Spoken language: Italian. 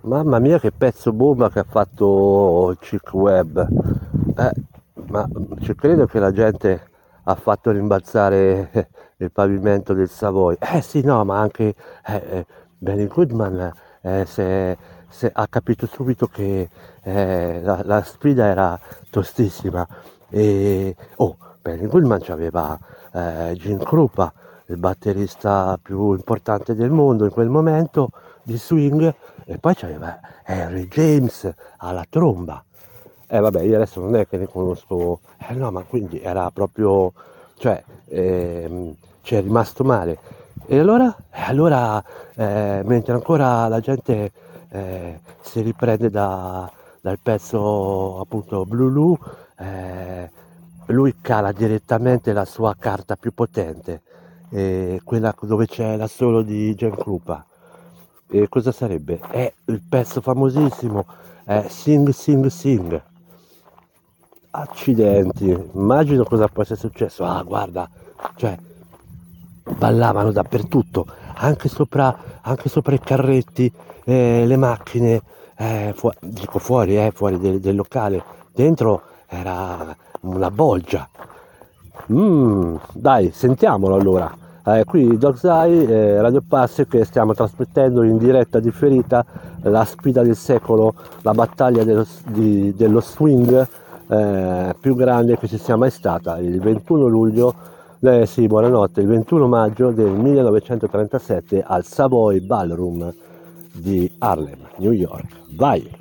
Mamma mia che pezzo bomba che ha fatto Chick Webb. Eh, ma ci credo che la gente ha fatto rimbalzare il pavimento del Savoy. Sì, no, ma anche Benny Goodman ha capito subito che la sfida era tostissima. Benny Goodman c'aveva Gene Krupa, il batterista più importante del mondo in quel momento di swing, e poi c'aveva Harry James alla tromba. Vabbè, io adesso non è che ne conosco, no, ma quindi era proprio, cioè, ci è rimasto male. E allora? Mentre ancora la gente si riprende dal pezzo appunto Blue, lui cala direttamente la sua carta più potente, quella dove c'è la solo di Gen Krupa. E cosa sarebbe? È il pezzo famosissimo, Sing Sing Sing. Accidenti, immagino cosa possa essere successo. Ah, guarda, cioè, ballavano dappertutto, anche sopra i carretti, le macchine, dico fuori, fuori del locale. Dentro era una bolgia. Dai, sentiamolo allora. Qui Dog's Eye, Radio Passe, che stiamo trasmettendo in diretta differita la sfida del secolo, la battaglia dello swing più grande che ci sia mai stata, il 21 luglio, sì, buonanotte, il 21 maggio del 1937 al Savoy Ballroom di Harlem, New York. Vai!